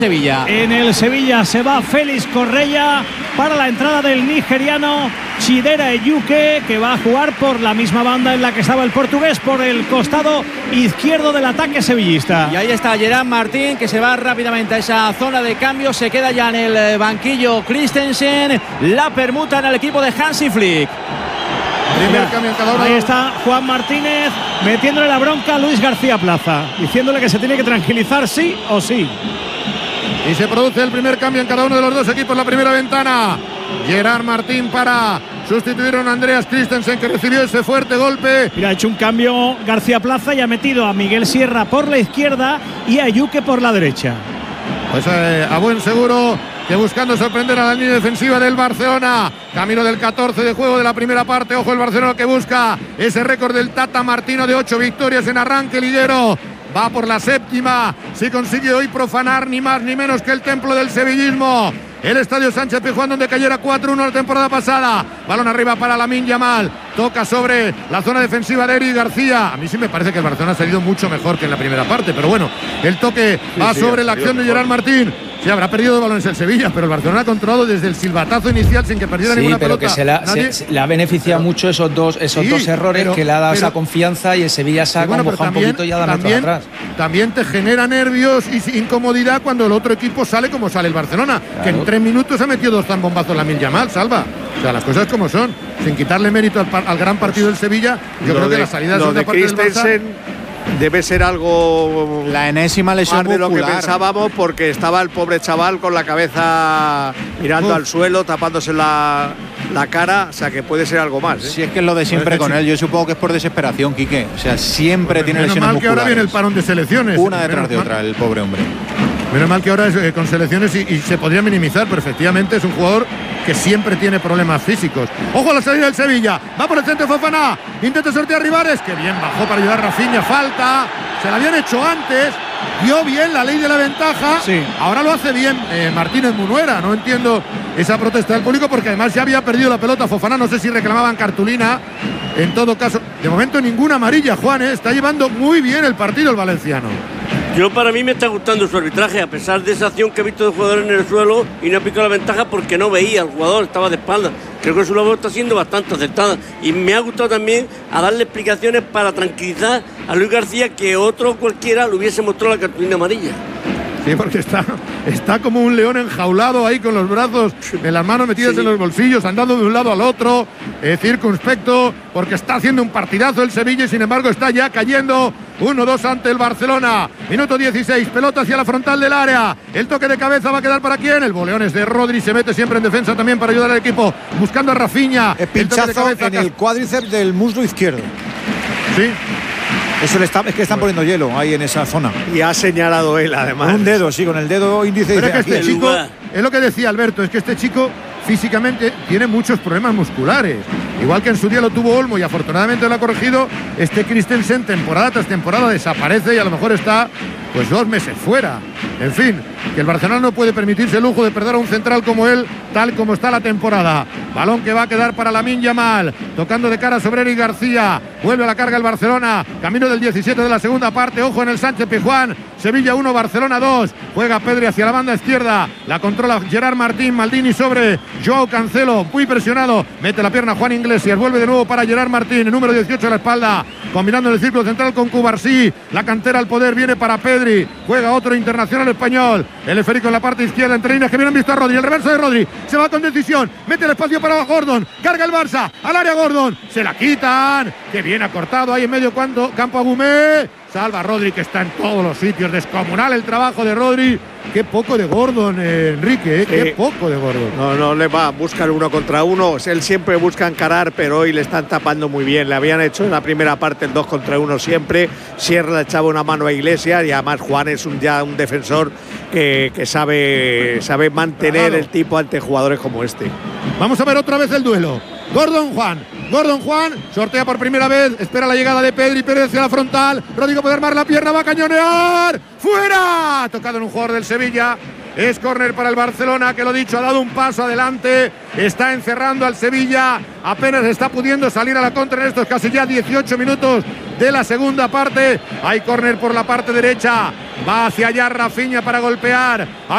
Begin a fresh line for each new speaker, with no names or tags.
Sevilla.
En el Sevilla se va Félix Correia para la entrada del nigeriano Chidera Ejuke, que va a jugar por la misma banda en la que estaba el portugués, por el costado izquierdo del ataque sevillista.
Y ahí está Gerard Martín, que se va rápidamente a esa zona de cambio. Se queda ya en el banquillo Christensen. La permuta en el equipo de Hansi Flick.
Ahí está Juan Martínez metiéndole la bronca a Luis García Plaza, diciéndole que se tiene que tranquilizar sí o sí.
Y se produce el primer cambio en cada uno de los dos equipos, la primera ventana. Gerard Martín para sustituir a Andreas Christensen, que recibió ese fuerte golpe.
Mira, ha hecho un cambio García Plaza y ha metido a Miguel Sierra por la izquierda y a Ejuke por la derecha.
Pues a buen seguro que buscando sorprender a la línea defensiva del Barcelona. Camino del 14 de juego de la primera parte. Ojo el Barcelona, que busca ese récord del Tata Martino de 8 victorias en arranque liguero. Va por la séptima, si consigue hoy profanar ni más ni menos que el templo del sevillismo. El Estadio Sánchez Pizjuán, donde cayera 4-1 la temporada pasada. Balón arriba para Lamine Yamal. Toca sobre la zona defensiva de Eric García. A mí sí me parece que el Barcelona ha salido mucho mejor que en la primera parte, pero bueno, el toque va sobre la acción de Gerard Martín. Sí, habrá perdido balones el Sevilla, pero el Barcelona ha controlado desde el silbatazo inicial sin que perdiera ninguna pelota.
Sí, pero que le ha beneficiado mucho esos dos errores, que le ha dado esa confianza, y el Sevilla se ha conmojado un poquito y ha dado metros atrás.
También te genera nervios y incomodidad cuando el otro equipo sale como sale el Barcelona, claro, que en 3 minutos ha metido 2 zambombazos Lamine Yamal, Salva. O sea, las cosas como son, sin quitarle mérito al gran partido del Sevilla. Yo creo que la salida
de Christensen debe ser algo,
la enésima lesión
de lo que
muscular,
pensábamos, porque estaba el pobre chaval con la cabeza mirando al suelo, tapándose la cara, o sea que puede ser algo más, ¿eh?
Si es que es lo de siempre con él, yo supongo que es por desesperación, Quique. O sea, siempre tiene lesiones musculares.
Menos mal que ahora viene el parón de selecciones.
Una detrás de otra, el pobre hombre.
Menos mal que ahora es con selecciones y se podría minimizar, pero efectivamente es un jugador que siempre tiene problemas físicos. ¡Ojo a la salida del Sevilla! Va por el centro Fofana. Intenta sortear Rivares. ¡Qué bien bajó para ayudar a Rafinha! Falta. Se la habían hecho antes. Dio bien la ley de la ventaja.
Sí.
Ahora lo hace bien Martínez Munuera. No entiendo esa protesta del público, porque además ya había perdido la pelota Fofana. No sé si reclamaban cartulina. En todo caso, de momento ninguna amarilla, Juan. Está llevando muy bien el partido el valenciano.
Para mí me está gustando su arbitraje, a pesar de esa acción que he visto de jugador en el suelo y no ha picado la ventaja porque no veía al jugador, estaba de espalda. Creo que su labor está siendo bastante acertada y me ha gustado también a darle explicaciones para tranquilizar a Luis García, que otro cualquiera le hubiese mostrado la cartulina amarilla.
Sí, porque está como un león enjaulado ahí, con los brazos en las manos metidas en los bolsillos, andando de un lado al otro, circunspecto, porque está haciendo un partidazo el Sevilla y sin embargo está ya cayendo 1-2 ante el Barcelona. Minuto 16, pelota hacia la frontal del área. El toque de cabeza va a quedar para quién. El boleón es de Rodri, se mete siempre en defensa también para ayudar al equipo, buscando a Rafinha.
El pinchazo en el cuádriceps del muslo izquierdo.
Sí.
Eso es que están poniendo hielo ahí en esa zona.
Y ha señalado él, además.
Con un dedo, sí, con el dedo índice.
Pero es que este chico, es lo que decía Alberto, es que este chico físicamente tiene muchos problemas musculares. Igual que en su día lo tuvo Olmo y afortunadamente lo ha corregido, este Christensen temporada tras temporada desaparece y a lo mejor está pues 2 meses fuera. En fin, que el Barcelona no puede permitirse el lujo de perder a un central como él, tal como está la temporada. Balón que va a quedar para Lamine Yamal, tocando de cara sobre Eric García. Vuelve a la carga el Barcelona, camino del 17 de la segunda parte. Ojo en el Sánchez Pizjuán. Sevilla 1, Barcelona 2. Juega Pedri hacia la banda izquierda, la controla Gerard Martín. Maldini sobre Joao Cancelo, muy presionado, mete la pierna Juan Iglesias, vuelve de nuevo para Gerard Martín, el número 18 a la espalda, combinando en el círculo central con Cubarsí. La cantera al poder viene para Pedri, juega otro internacional español, el esférico en la parte izquierda, entre líneas, que bien han visto a Rodri, el reverso de Rodri, se va con decisión, mete el espacio para Gordon, carga el Barça, al área Gordon, se la quitan, que bien ha cortado ahí en medio campo Agumé. Salva Rodri, que está en todos los sitios. Descomunal el trabajo de Rodri. Qué poco de Gordon, Enrique, qué poco de Gordon.
No le va a buscar 1 contra 1. Él siempre busca encarar, pero hoy le están tapando muy bien. Le habían hecho en la primera parte el 2 contra 1 siempre. Sierra le echaba una mano a Iglesias y además Juan es ya un defensor que sabe mantener el tipo ante jugadores como este.
Vamos a ver otra vez el duelo. Gordon Juan, sortea por primera vez, espera la llegada de Pedri hacia la frontal. Rodrigo puede armar la pierna, va a cañonear. ¡Fuera! Tocado en un jugador del Sevilla. Es córner para el Barcelona, que lo dicho, ha dado un paso adelante, está encerrando al Sevilla, apenas está pudiendo salir a la contra en estos casi ya 18 minutos de la segunda parte. Hay córner por la parte derecha, va hacia allá Rafinha para golpear.